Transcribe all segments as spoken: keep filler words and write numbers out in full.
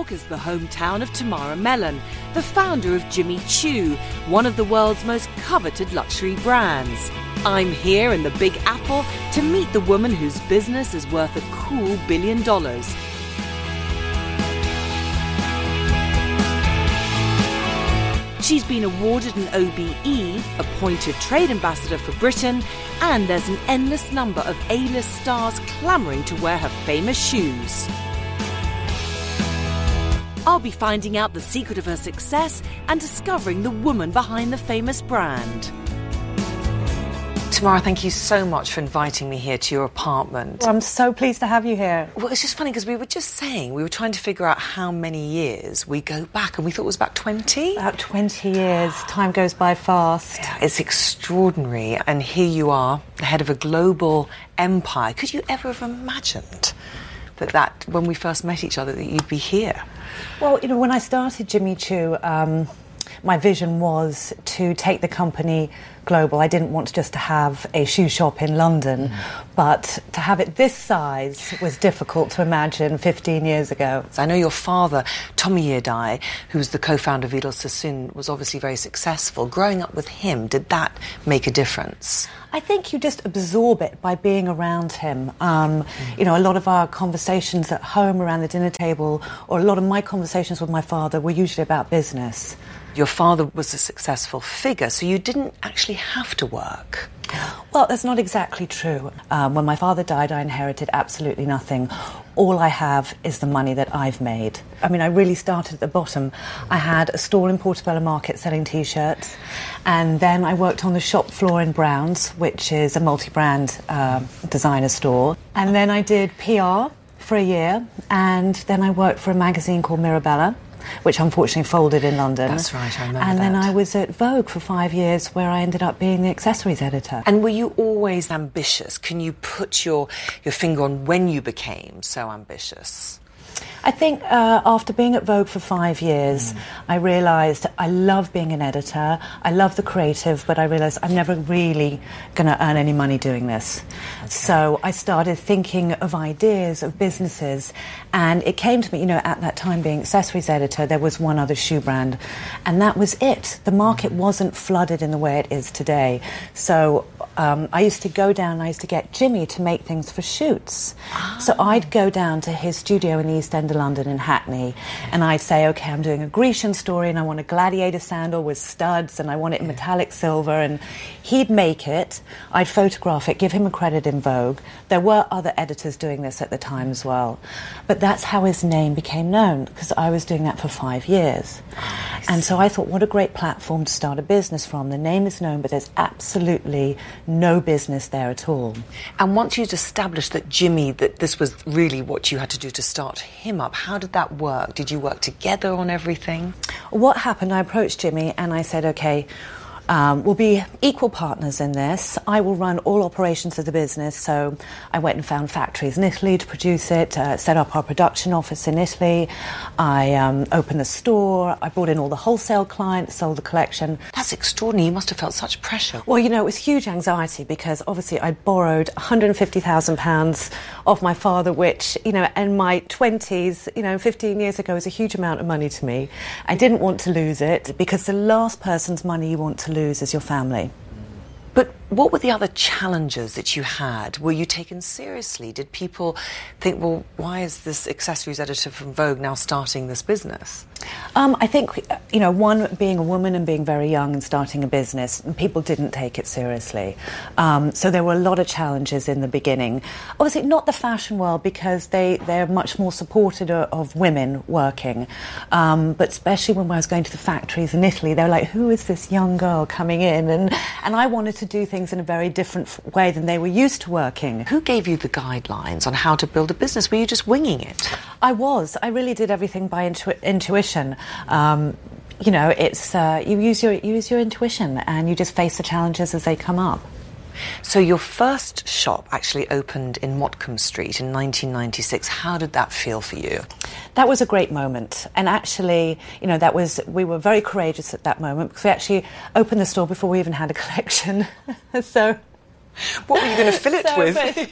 York is the hometown of Tamara Mellon, the founder of Jimmy Choo, one of the world's most coveted luxury brands. I'm here in the Big Apple to meet the woman whose business is worth a cool billion dollars. She's been awarded an O B E, appointed trade ambassador for Britain, and there's an endless number of A-list stars clamouring to wear her famous shoes. I'll be finding out the secret of her success and discovering the woman behind the famous brand. Tamara, thank you so much for inviting me here to your apartment. Well, I'm so pleased to have you here. Well, it's just funny because we were just saying, we were trying to figure out how many years we go back, and we thought it was about twenty. About twenty years. Time goes by fast. Yeah, it's extraordinary. And here you are, the head of a global empire. Could you ever have imagined that, that when we first met each other, that you'd be here? Well, you know, when I started Jimmy Choo, um, my vision was to take the company global. I didn't want just to have a shoe shop in London, mm. but to have it this size was difficult to imagine fifteen years ago. I know your father, Tommy Yedai, who's the co-founder of Vidal Sassoon, was obviously very successful. Growing up with him, did that make a difference? I think you just absorb it by being around him. Um, mm. You know, a lot of our conversations at home around the dinner table, or a lot of my conversations with my father, were usually about business. Your father was a successful figure, so you didn't actually have to work. Well, that's not exactly true. Um, when my father died, I inherited absolutely nothing. All I have is the money that I've made. I mean, I really started at the bottom. I had a stall in Portobello Market selling T-shirts, and then I worked on the shop floor in Browns, which is a multi-brand uh, designer store. And then I did P R for a year, and then I worked for a magazine called Mirabella, which unfortunately folded in London. That's right, I remember And that. then I was at Vogue for five years, where I ended up being the accessories editor. And were you always ambitious? Can you put your, your finger on when you became so ambitious? I think uh, after being at Vogue for five years, mm. I realised I love being an editor, I love the creative, but I realised I'm never really going to earn any money doing this. Okay. So I started thinking of ideas, of businesses, and it came to me, you know, at that time being accessories editor, there was one other shoe brand, and that was it. The market wasn't flooded in the way it is today. So um, I used to go down, I used to get Jimmy to make things for shoots. Oh. So I'd go down to his studio in the East End of London in Hackney, and I'd say, okay, I'm doing a Grecian story and I want a gladiator sandal with studs and I want it in metallic silver, and he'd make it, I'd photograph it, give him a credit in Vogue. There were other editors doing this at the time as well, but that's how his name became known, because I was doing that for five years. And so I thought, what a great platform to start a business from. The name is known, but there's absolutely no business there at all. And once you'd established that Jimmy, that this was really what you had to do to start him up, how did that work? Did you work together on everything? What happened, I approached Jimmy and I said, okay, Um, we'll be equal partners in this. I will run all operations of the business. So I went and found factories in Italy to produce it, uh, set up our production office in Italy. I um, opened the store. I brought in all the wholesale clients, sold the collection. That's extraordinary. You must have felt such pressure. Well, you know, it was huge anxiety because obviously I'd borrowed one hundred fifty thousand pounds off my father, which, you know, in my twenties, you know, fifteen years ago was a huge amount of money to me. I didn't want to lose it because the last person's money you want to lose is your family. But what were the other challenges that you had? Were you taken seriously? Did people think, well, why is this accessories editor from Vogue now starting this business? Um, I think, you know, one, being a woman and being very young and starting a business, and people didn't take it seriously. Um, so there were a lot of challenges in the beginning. Obviously, not the fashion world, because they, they're much more supportive of women working. Um, but especially when I was going to the factories in Italy, they were like, who is this young girl coming in? And, and I wanted to do things in a very different way than they were used to working. Who gave you the guidelines on how to build a business? Were you just winging it? I was. I really did everything by intu- intuition. Um, you know, it's uh, you use your you use your intuition and you just face the challenges as they come up. So your first shop actually opened in Motcombe Street in nineteen ninety-six. How did that feel for you? That was a great moment, and actually, you know, that was we were very courageous at that moment because we actually opened the store before we even had a collection. So, what were you going to fill it so, with?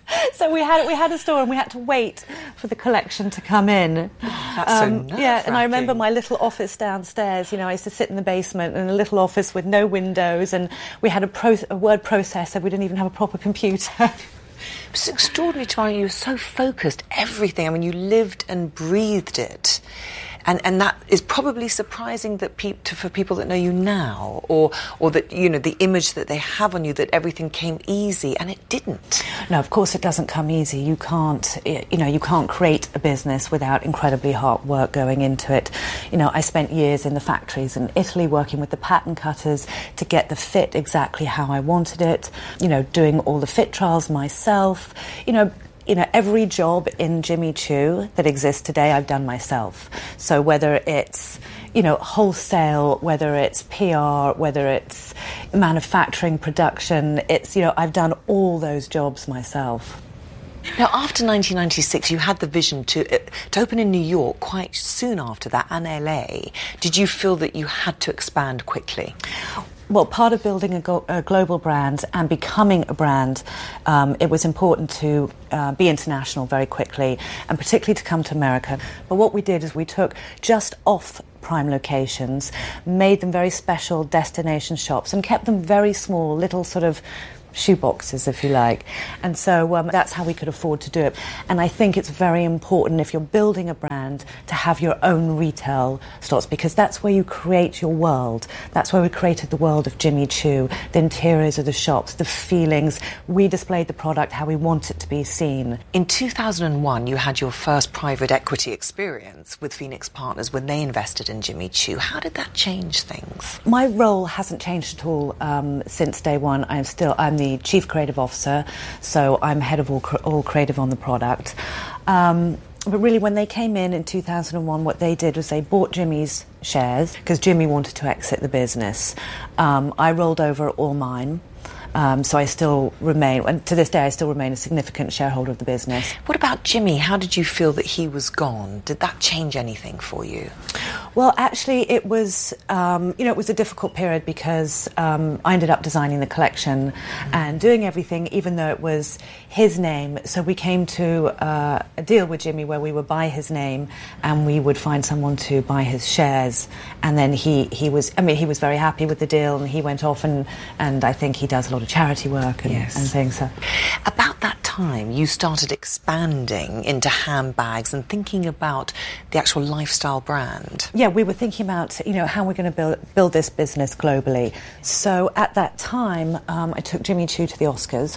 So we had we had a store and we had to wait for the collection to come in. That's um, so yeah, and I remember my little office downstairs. You know, I used to sit in the basement in a little office with no windows, and we had a, pro- a word processor. We didn't even have a proper computer. It's extraordinary, Tamara. You were so focused. Everything. I mean, you lived and breathed it. And and that is probably surprising that pe- to, for people that know you now, or or that, you know, the image that they have on you, that everything came easy, and it didn't. No, of course it doesn't come easy. You can't, you know, you can't create a business without incredibly hard work going into it. You know, I spent years in the factories in Italy working with the pattern cutters to get the fit exactly how I wanted it. You know, doing all the fit trials myself. You know. You know, every job in Jimmy Choo that exists today, I've done myself. So whether it's, you know, wholesale, whether it's P R, whether it's manufacturing, production, it's, you know, I've done all those jobs myself. Now, after nineteen ninety-six, you had the vision to uh, to open in New York quite soon after that, and L A. Did you feel that you had to expand quickly? Well, part of building a, go- a global brand and becoming a brand, um, it was important to uh, be international very quickly, and particularly to come to America. But what we did is we took just off prime locations, made them very special destination shops, and kept them very small, little sort of shoe boxes, if you like. And so um, that's how we could afford to do it. And I think it's very important, if you're building a brand, to have your own retail stores, because that's where you create your world. That's where we created the world of Jimmy Choo, the interiors of the shops, the feelings. We displayed the product how we want it to be seen. In two thousand one, you had your first private equity experience with Phoenix Partners when they invested in Jimmy Choo. How did that change things? My role hasn't changed at all um, since day one. I'm still I'm the Chief Creative Officer, so I'm head of all, all creative on the product. Um, but really, when they came in in two thousand one, what they did was they bought Jimmy's shares because Jimmy wanted to exit the business. Um, I rolled over all mine. Um, so I still remain, and to this day, I still remain a significant shareholder of the business. What about Jimmy? How did you feel that he was gone? Did that change anything for you? Well, actually, it was, um, you know, it was a difficult period because um, I ended up designing the collection and doing everything, even though it was his name. So we came to uh, a deal with Jimmy where we would buy his name and we would find someone to buy his shares. And then he, he was, I mean, he was very happy with the deal, and he went off and, and I think he does a lot of charity work and, yes. and things. So. About that time, you started expanding into handbags and thinking about the actual lifestyle brand. Yeah, we were thinking about, you know, how we're going to build build this business globally. So at that time, um, I took Jimmy Choo to the Oscars.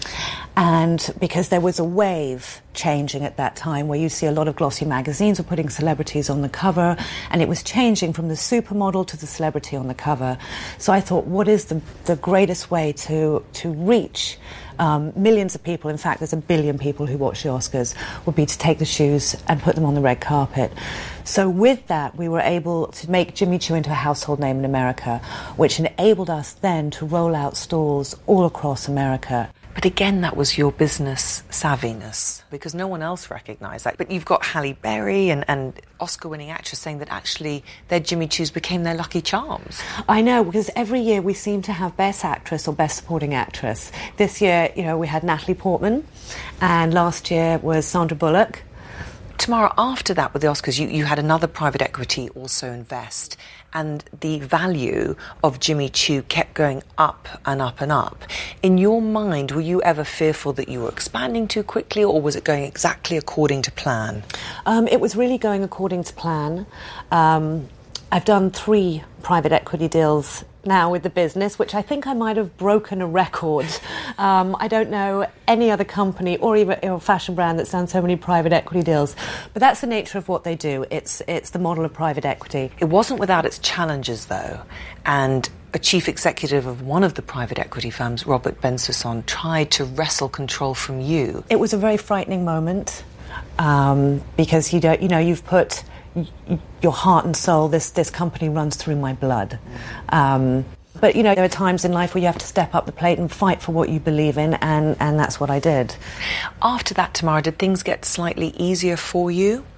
And because there was a wave changing at that time where you see a lot of glossy magazines were putting celebrities on the cover, and it was changing from the supermodel to the celebrity on the cover. So I thought, what is the, the greatest way to, to reach um, millions of people? In fact, there's a billion people who watch the Oscars, would be to take the shoes and put them on the red carpet. So with that, we were able to make Jimmy Choo into a household name in America, which enabled us then to roll out stores all across America. But again, that was your business savviness, because no one else recognised that. But you've got Halle Berry and, and Oscar-winning actress saying that actually their Jimmy Choos became their lucky charms. I know, because every year we seem to have Best Actress or Best Supporting Actress. This year, you know, we had Natalie Portman, and last year was Sandra Bullock. Tamara, after that with the Oscars, you, you had another private equity also invest, and the value of Jimmy Choo kept going up and up and up. In your mind, were you ever fearful that you were expanding too quickly, or was it going exactly according to plan? Um, it was really going according to plan. Um, I've done three private equity deals now with the business, which I think I might have broken a record. Um, I don't know any other company or even a fashion brand that's done so many private equity deals. But that's the nature of what they do. It's it's the model of private equity. It wasn't without its challenges, though. And a chief executive of one of the private equity firms, Robert Bensusson, tried to wrestle control from you. It was a very frightening moment um, because you don't, you know, you've put your heart and soul, this this company runs through my blood. Um, but, you know, there are times in life where you have to step up the plate and fight for what you believe in, and, and that's what I did. After that, Tamara, did things get slightly easier for you?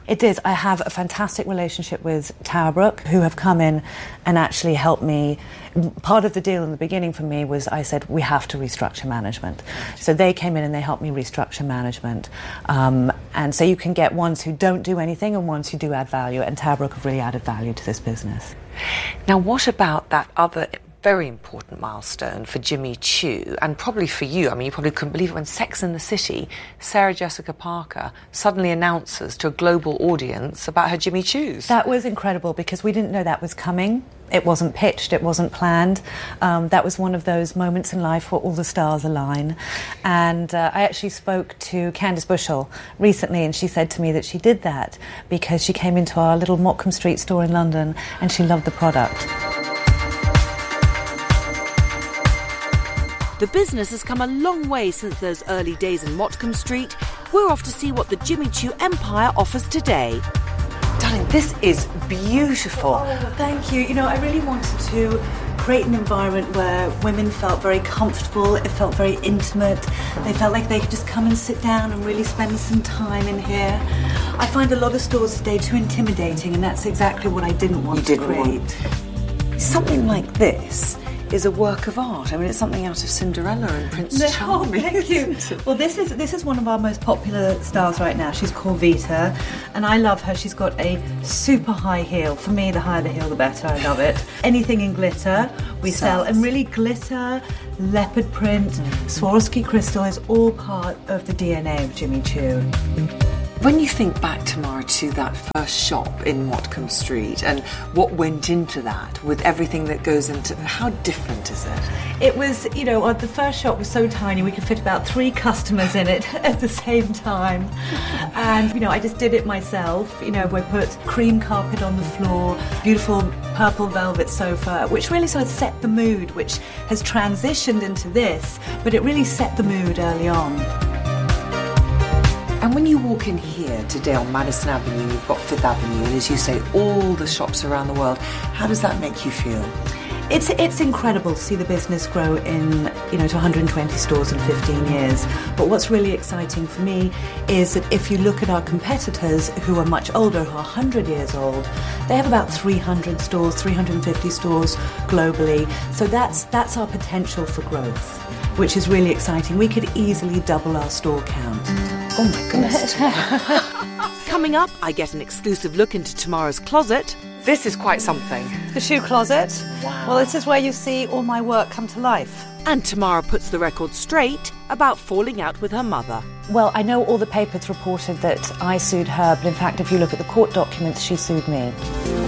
It is. I have a fantastic relationship with Towerbrook, who have come in and actually helped me. Part of the deal in the beginning for me was I said, we have to restructure management. So they came in and they helped me restructure management. Um, and so you can get ones who don't do anything and ones who do add value, and Towerbrook have really added value to this business. Now, what about that other very important milestone for Jimmy Choo, and probably for you? I mean, you probably couldn't believe it when Sex and the City, Sarah Jessica Parker, suddenly announces to a global audience about her Jimmy Choos. That was incredible because we didn't know that was coming. It wasn't pitched, it wasn't planned. Um, that was one of those moments in life where all the stars align. And uh, I actually spoke to Candice Bushell recently, and she said to me that she did that because she came into our little Mottcombe Street store in London and she loved the product. The business has come a long way since those early days in Mottcombe Street. We're off to see what the Jimmy Choo empire offers today. Darling, this is beautiful. Oh, thank you. You know, I really wanted to create an environment where women felt very comfortable, it felt very intimate, they felt like they could just come and sit down and really spend some time in here. I find a lot of stores today too intimidating, and that's exactly what I didn't want you to didn't create. Want. Something like this is a work of art. I mean, it's something out of Cinderella and Prince No, Charming. thank you. Well, this is this is one of our most popular styles right now. She's called Vita, and I love her. She's got a super high heel. For me, the higher the heel, the better. I love it. Anything in glitter, we Sounds. sell, and really glitter, leopard print, mm. Swarovski crystal is all part of the D N A of Jimmy Choo. When you think back, Tamara, to that first shop in Mottcombe Street and what went into that with everything that goes into, how different is it? It was, you know, the first shop was so tiny we could fit about three customers in it at the same time. And, you know, I just did it myself. You know, we put cream carpet on the floor, beautiful purple velvet sofa, which really sort of set the mood, which has transitioned into this, but it really set the mood early on. And when you walk in here today on Madison Avenue, you've got Fifth Avenue, and as you say, all the shops around the world, how does that make you feel? It's it's incredible to see the business grow in, you know, to one hundred twenty stores in fifteen years. But what's really exciting for me is that if you look at our competitors who are much older, who are one hundred years old, they have about three hundred stores, three hundred fifty stores globally. So that's that's our potential for growth, which is really exciting. We could easily double our store count. Oh my goodness. Coming up, I get an exclusive look into Tamara's closet. This is quite something. The shoe closet. Wow. Well, this is where you see all my work come to life. And Tamara puts the record straight about falling out with her mother. Well, I know all the papers reported that I sued her, but in fact, if you look at the court documents, she sued me.